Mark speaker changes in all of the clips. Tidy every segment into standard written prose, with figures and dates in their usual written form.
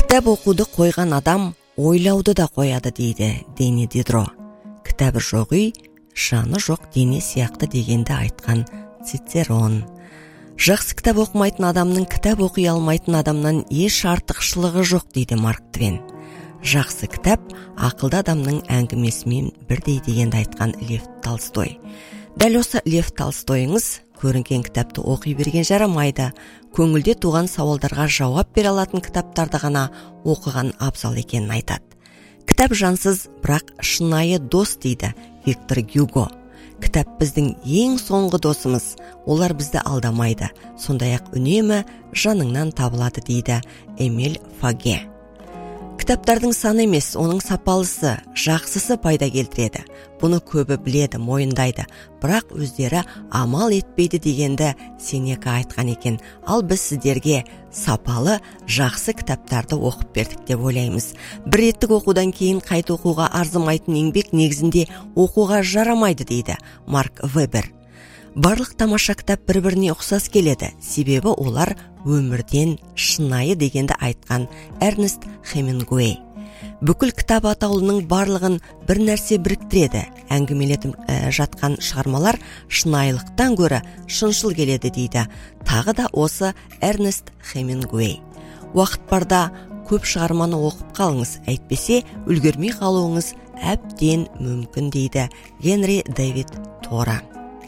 Speaker 1: Кітап оқуды қойған адам ойлауды да қояды дейді Дени Дидро. Кітабы жоқ үй, жаны жоқ дене сияқты дегенді айтқан Цицерон. Жақсы кітап оқымайтын адамның кітап оқи алмайтын адамнан еш артықшылығы жоқ дейді Марк Твен. Жақсы кітап ақылды адамның әңгімесімен бірдей дегенді айтқан Лев Толстой. Дәл осы Лев Толстойыңыз көрінген кітапты оқи берген жарамайды. Көңілде туған сауалдарға жауап бере алатын кітаптарды ғана оқыған абзал екенін айтады. Кітап жансыз, бірақ шынайы дос дейді Виктор Гюго. Кітап біздің ең соңғы досымыз, олар бізді алдамайды, сондай-ақ үнемі жаныңнан табылады дейді Эмиль Фаге. Кітаптардың саны емес, оның сапалысы, жақсысы пайда келтіреді. Бұны көбі біледі, мойындайды, бірақ өздері амал етпейді дегенді Сенека айтқан екен. Ал біз сіздерге сапалы, жақсы кітаптарды оқып бердік деп ойлаймыз. Бір реттік оқудан кейін қайта оқуға арзымайтын еңбек негізінде оқуға жарамайды дейді Марк Вебер. Барлық тамаша кітап бір-біріне ұқсас келеді, себебі олар өмірден шынайы дегенді айтқан Эрнест Хемингуэй. Бүкіл кітап атаулының барлығын бір нәрсе біріктіреді. Әңгімелетіп жатқан шығармалар шынайылықтан гөрі шыншыл келеді дейді. Тағы да осы Эрнест Хемингуэй. Уақыт барда көп шығарманы оқып қалыңыз, әйтпесе үлгермей қалуыңыз әбден мүмкін дейді Генри Дэвид Тора.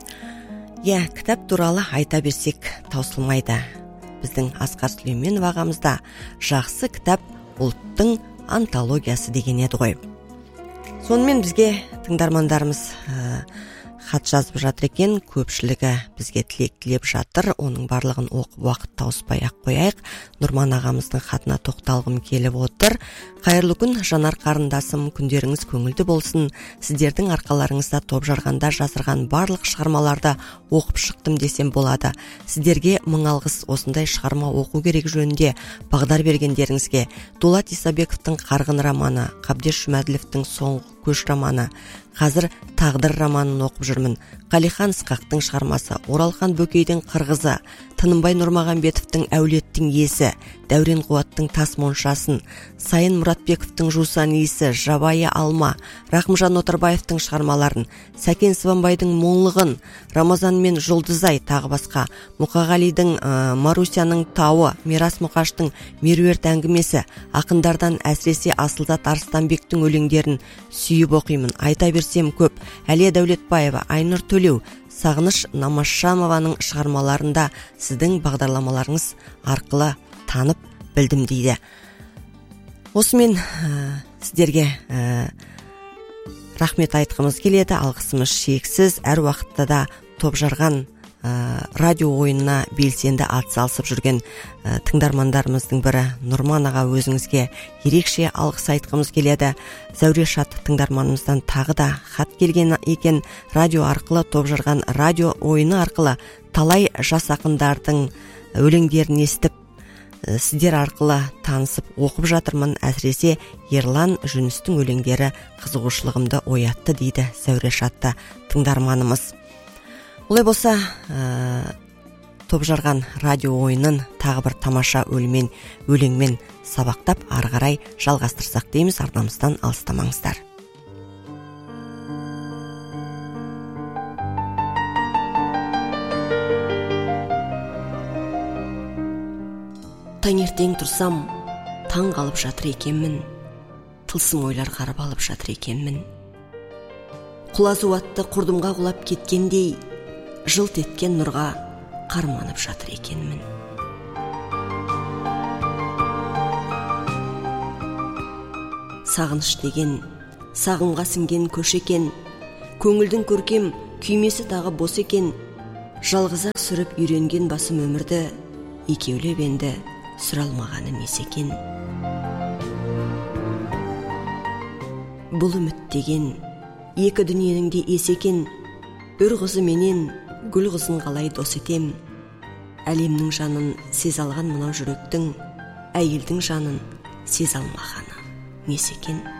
Speaker 1: Кітап туралы айта берсек таусылмайды. Біздің Асқар Сүлейменов ағамызда жақсы кітап ұлттың антологиясы деген еді ғой. Сонымен бізге тыңдармандарымыз хат жазып жатыр екен, көпшілігі бізге тілек тілеп жатыр. Оның барлығын оқып уақыт тауыспай ақ қояйық. Нұрман ағамыздың хатына тоқталғым келіп отыр. Қайырлы күн, жанар қарындасым, күндеріңіз көңілді болсын. Сіздердің арқаларыңызда топ жарғанда жазырған барлық шығармаларды оқып шықтым десем болады. Сіздерге мың алғыс, осындай шығарма оқу керек жөнінде бағдар бергендеріңізге. Дулат Исабековтың Қарғын романы, Қабдеш Жұмәділовтің Соңғы көш романы, қазір Тағдыр романын оқып жүрмін. Қалихан Ысқақтың шығармасы, Оралхан Бөкейдің Қырғызы, Тынымбай Нұрмағанбетовтің Әулеттің есі, Дәурен Қуаттың Тас моншасын, Сайын Мұратбековтің Жусан иісі, Жабайы алма, Рахымжан Отарбаевтың шығармаларын, Сәкен Сыбанбайдың Мұңлығын, Рамазан мен Жұлдызай, тағы басқа, Мұқағалидың Марусяның тауы, Мирас Мұқаштың Меруерт әңгімесі, ақындардан әсіресе Асылзат Арыстанбектің өлеңдерін сүйіп оқимын. Айта берсем көп. Әлия Дәулетбаева, Айнұр Төлеу, Сағыныш Намазшамованың шығармаларында сіздің бағдарламаларыңыз арқылы танып білдім дейді. Осымен сіздерге рахмет айтқымыз келеді, алғысымыз шексіз. Әр уақытта да топ жарған радио ойынына белсенді атсалысып жүрген тыңдармандарымыздың бірі Нұрман аға, өзіңізге ерекше алғыс айтқымыз келеді. Зәуре Шат тыңдарманымыздан тағы да хат келген екен. Радио арқылы топ жарған радио ойыны арқылы талай жас ақындардың өлеңдерін естіп, сіздер арқылы танысып оқып жатырмын. Әсіресе Ерлан Жүністің өлеңдері қызығушылығымды оятты дейді Зәуре Шатты тыңдарманымыз. Олай болса, топ жарған радио ойынын тағы бір тамаша өлеңмен сабақтап ары қарай жалғастырсақ дейміз. Арнамыздан алыстамаңыздар. Таңертең тұрсам, таң қалып жатыр екенмін. Тылсым ойлар қарып алып жатыр екенмін. Құлазу атты құрдымға құлап кеткендей, жылт еткен нұрға қарманып жатыр екенмін. Сағыныш деген сағымға сіңген көш екен, көңілдің көркем күймесі тағы бос екен. Жалғызақ сүріп үйренген басым өмірді, екеулеп енді сүр алмағаны несі екен. Бұл үміт деген екі дүниенің де есі екен. Үр қызы менен гүл қызын қалай дос етем. Әлемнің жанын сез алған мынау жүректің, әйелдің жанын сез алмағаны несі екен.